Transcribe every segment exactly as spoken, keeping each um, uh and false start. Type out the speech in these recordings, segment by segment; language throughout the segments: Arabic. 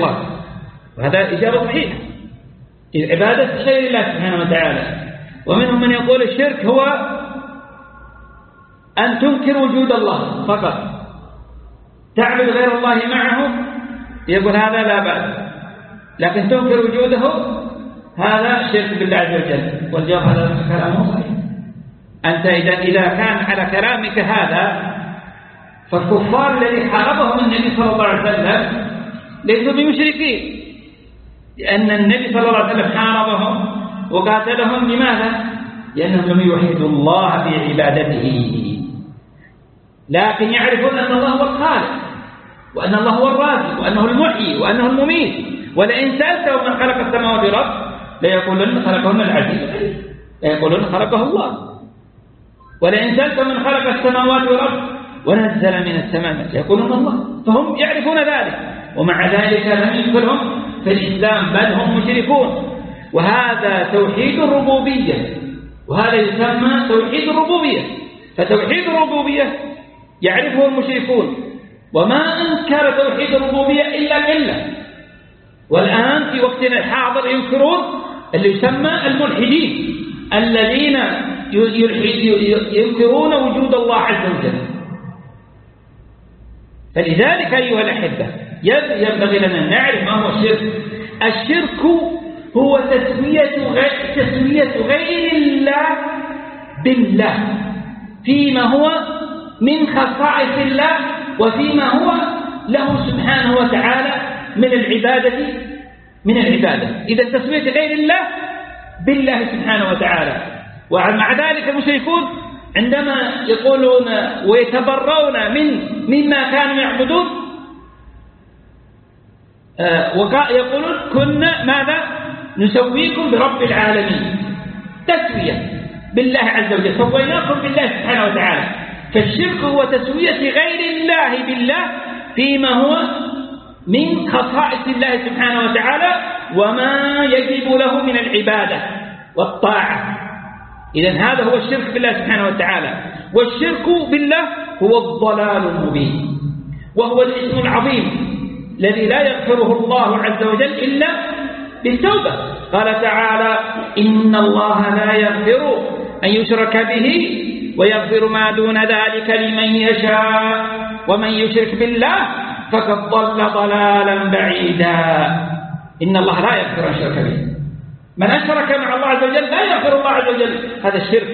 الله، وهذا إجابة صحيحة. عبادة غير الله سبحانه وتعالى. ومنهم من يقول الشرك هو أن تنكر وجود الله فقط، تعبد غير الله معه، يقول هذا لا بأس، لكن تنكر وجوده هذا شرك بالله عز وجل. والجواب هذا كلامه صحيح. أنت إذا إذا كان على كلامك هذا، فالكفار الذي حاربهم النبي صلى الله عليه وسلم ليسوا بمشركين، لأن النبي صلى الله عليه وسلم حاربهم وقاتلهم. لماذا؟ لأنهم لم يوحدوا الله بعبادته، لكن يعرفون أن الله هو الخالق، وأن الله هو الرازق، وأنه المحيي، وأنه المميت. ولئن سألتهم من خلق السماوات والأرض ليقولن خلقهن العزيز العليم، ليقولن خلقه الله. ولئن سألتهم من خلق السماوات والأرض ونزل من السماء ليقولن الله. فهم يعرفون ذلك، ومع ذلك لم يدخلهم في الإسلام، بل هم مشركون. وهذا توحيد الربوبية، وهذا يسمى توحيد الربوبية. فتوحيد الربوبية يعرفه المشركون، وما أنكر توحيد الربوبية إلا قلة. والآن في وقتنا الحاضر ينكرون اللي يسمى الملحدين، الذين ينكرون وجود الله عز وجل. فلذلك أيها الأحبة ينبغي لنا أن نعرف ما هو الشرك. الشرك هو تسوية غير, تسوية غير الله بالله فيما هو من خصائص الله، وفيما هو له سبحانه وتعالى من العبادة من العبادة إذا تسوية غير الله بالله سبحانه وتعالى. ومع ذلك المشركون عندما يقولون ويتبرؤون من مما كانوا يعبدون ويقولون كنا ماذا نسويكم برب العالمين، تسوية بالله عز وجل، سويناكم بالله سبحانه وتعالى. فالشرك هو تسوية غير الله بالله فيما هو من خصائص الله سبحانه وتعالى وما يجب له من العبادة والطاعة. إذن هذا هو الشرك بالله سبحانه وتعالى. والشرك بالله هو الضلال المبين، وهو الاسم العظيم الذي لا يغفره الله عز وجل إلا بالتوبة. قال تعالى إن الله لا يغفر أن يشرك به ويغفر ما دون ذلك لمن يشاء ومن يشرك بالله فقد ضل ضلالا بعيدا. إن الله لا يغفر أن يشرك به، من أشرك مع الله عز وجل لا يغفر الله عز وجل هذا الشرك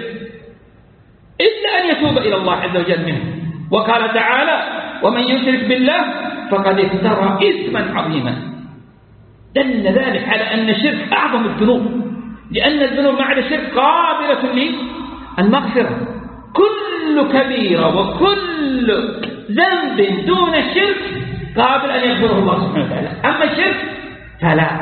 إلا أن يتوب إلى الله عز وجل منه. وقال تعالى ومن يشرك بالله فقد افترى إثما عظيما. دل ذلك على أن الشرك أعظم الذنوب، لأن الذنوب مع الشرك قابلة للمغفرة. كل كبيرة وكل ذنب دون الشرك قابل أن يغفره الله سبحانه وتعالى، أما الشرك فلا.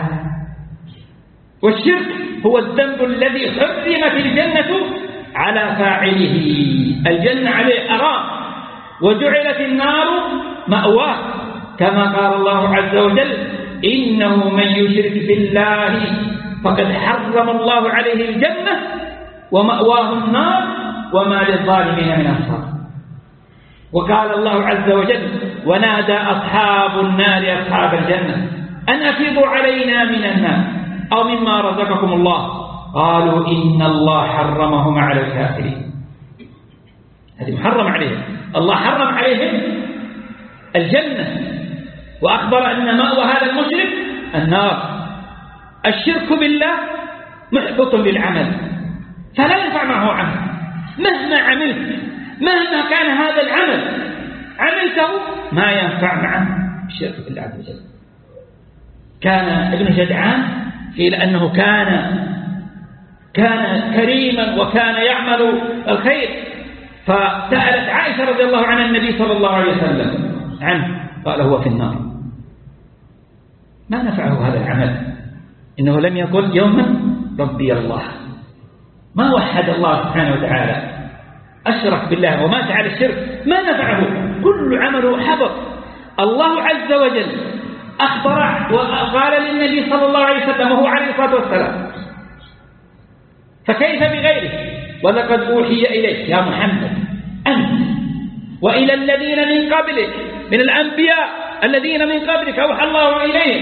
والشرك هو الذنب الذي حرمت الجنة على فاعله، الجنة عليه حرام، وجعلت النار مأواه، كما قال الله عز وجل إنه من يشرك بالله فقد حرم الله عليه الجنة ومأواه النار وما للظالمين من أنصار. وقال الله عز وجل ونادى أصحاب النار أصحاب الجنة أن أفيضوا علينا من النار أو مما رزقكم الله قالوا إن الله حرمهما على الكافرين. هذه محرم عليهم، الله حرم عليهم الجنة وأخبر أن مأوى هذا المشرك النار. الشرك بالله محبط للعمل، فلا ينفع معه عمل مهما عملت، مهما كان هذا العمل عملته ما ينفع معه الشرك بالله عز وجل. كان ابن جدعان قيل أنه كان كان كريما وكان يعمل الخير، فسألت عائشة رضي الله عنها النبي صلى الله عليه وسلم عنه، قال هو في النار. ما نفعه هذا العمل، إنه لم يقل يوما ربي الله، ما وحد الله سبحانه وتعالى، أشرك بالله ومات على الشرك، ما نفعه، كل عمله حبط. الله عز وجل أخبر وقال للنبي صلى الله عليه وسلم وهو عليه الصلاة والسلام فكيف بغيره ولقد أوحي إليك يا محمد أنت وإلى الذين من قبلك من الأنبياء الذين من قبلك أوحى الله إليهم